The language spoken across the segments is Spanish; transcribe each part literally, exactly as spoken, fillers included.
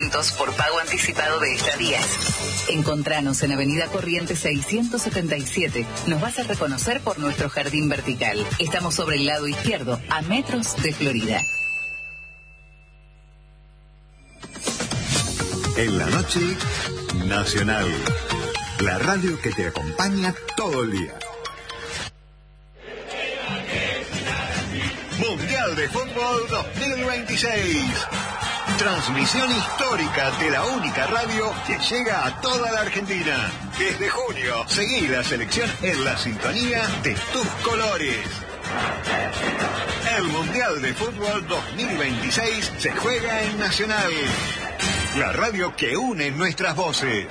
descuentos por pago anticipado de estadías. Encontranos en Avenida Corrientes seiscientos setenta y siete. Nos vas a reconocer por nuestro jardín vertical. Estamos sobre el lado izquierdo, a metros de Florida. En la noche, Nacional. La radio que te acompaña todo el día. Mundial de Fútbol dos mil veintiséis. Transmisión histórica de la única radio que llega a toda la Argentina. Desde junio, seguí la selección en la sintonía de tus colores. El Mundial de Fútbol dos mil veintiséis se juega en Nacional. La radio que une nuestras voces.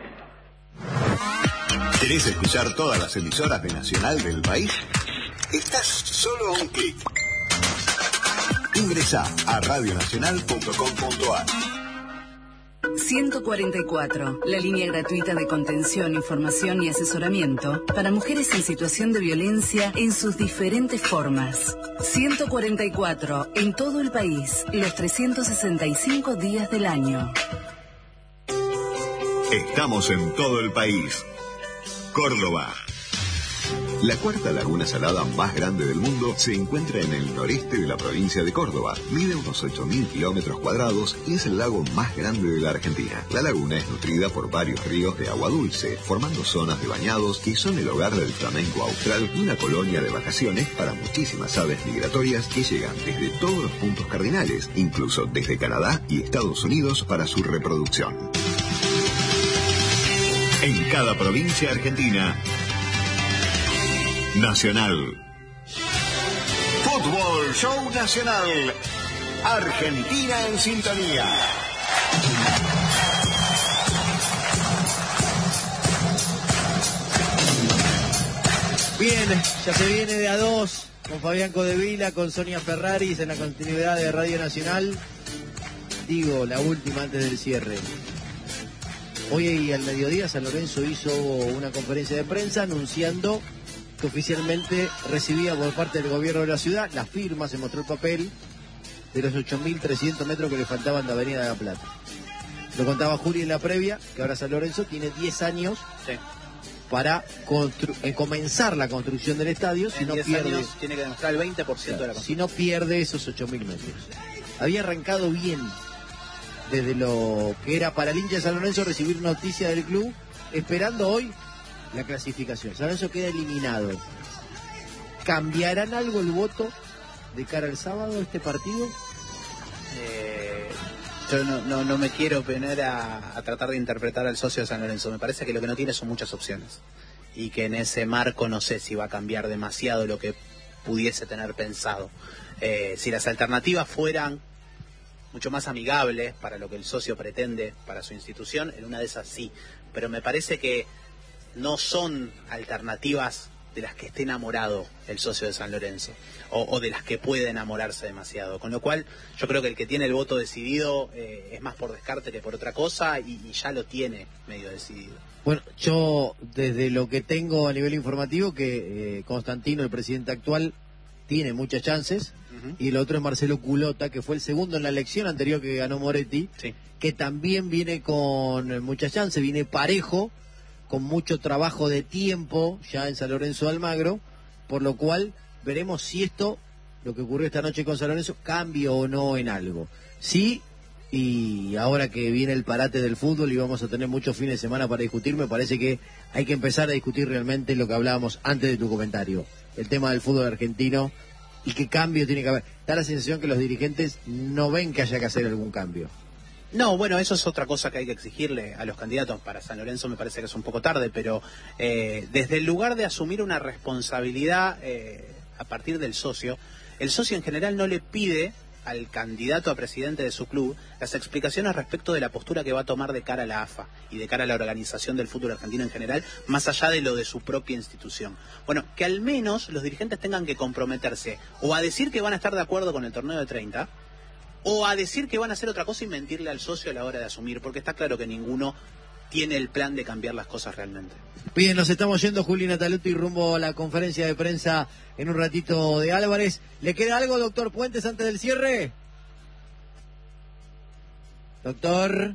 ¿Querés escuchar todas las emisoras de Nacional del país? Estás solo a un clic. Ingresá a radionacional punto com punto a r. ciento cuarenta y cuatro, la línea gratuita de contención, información y asesoramiento para mujeres en situación de violencia en sus diferentes formas. ciento cuarenta y cuatro, en todo el país, los trescientos sesenta y cinco días del año. Estamos en todo el país. Córdoba. La cuarta laguna salada más grande del mundo se encuentra en el noreste de la provincia de Córdoba. Mide unos ocho mil kilómetros cuadrados y es el lago más grande de la Argentina. La laguna es nutrida por varios ríos de agua dulce, formando zonas de bañados que son el hogar del flamenco austral y una colonia de vacaciones para muchísimas aves migratorias que llegan desde todos los puntos cardinales, incluso desde Canadá y Estados Unidos para su reproducción. En cada provincia argentina, Nacional. Fútbol Show Nacional. Argentina en sintonía. Bien, ya se viene de a dos con Fabián Codevila, con Sonia Ferraris en la continuidad de Radio Nacional. Digo, la última antes del cierre. Hoy al mediodía San Lorenzo hizo una conferencia de prensa anunciando que oficialmente recibía por parte del gobierno de la ciudad la firma, se mostró el papel, de los ocho mil trescientos metros que le faltaban de Avenida de la Plata. Lo contaba Juli en la previa, que ahora San Lorenzo tiene diez años sí. para eh, comenzar la construcción del estadio. Si en no diez pierde, años tiene que demostrar el veinte por ciento claro, de la construcción. Si no pierde esos ocho mil metros. Había arrancado bien desde lo que era para el hincha de San Lorenzo recibir noticia del club, esperando hoy la clasificación. San Lorenzo queda eliminado. ¿Cambiarán algo el voto de cara al sábado este partido? Eh, yo no, no, no me quiero poner a, a tratar de interpretar al socio de San Lorenzo. Me parece que lo que no tiene son muchas opciones. Y que en ese marco no sé si va a cambiar demasiado lo que pudiese tener pensado. Eh, si las alternativas fueran mucho más amigables para lo que el socio pretende para su institución, en una de esas sí. Pero me parece que no son alternativas de las que esté enamorado el socio de San Lorenzo, o, o de las que puede enamorarse demasiado. Con lo cual, yo creo que el que tiene el voto decidido eh, es más por descarte que por otra cosa, y, y ya lo tiene medio decidido. Bueno, yo desde lo que tengo a nivel informativo, que eh, Constantino, el presidente actual, tiene muchas chances, uh-huh. y el otro es Marcelo Culota, que fue el segundo en la elección anterior que ganó Moretti, sí. que también viene con muchas chances, viene parejo, con mucho trabajo de tiempo ya en San Lorenzo de Almagro, por lo cual veremos si esto, lo que ocurrió esta noche con San Lorenzo, cambia o no en algo. Sí, y ahora que viene el parate del fútbol y vamos a tener muchos fines de semana para discutir, me parece que hay que empezar a discutir realmente lo que hablábamos antes de tu comentario, el tema del fútbol argentino y qué cambio tiene que haber. Da la sensación que los dirigentes no ven que haya que hacer algún cambio. No, bueno, eso es otra cosa que hay que exigirle a los candidatos. Para San Lorenzo me parece que es un poco tarde, pero eh, desde el lugar de asumir una responsabilidad eh, a partir del socio, el socio en general no le pide al candidato a presidente de su club las explicaciones respecto de la postura que va a tomar de cara a la A F A y de cara a la organización del fútbol argentino en general, más allá de lo de su propia institución. Bueno, que al menos los dirigentes tengan que comprometerse o a decir que van a estar de acuerdo con el torneo de treinta, o a decir que van a hacer otra cosa y mentirle al socio a la hora de asumir, porque está claro que ninguno tiene el plan de cambiar las cosas realmente. Bien, nos estamos yendo, Juli Nataluti, rumbo a la conferencia de prensa en un ratito de Álvarez. ¿Le queda algo, doctor Puentes, antes del cierre? Doctor...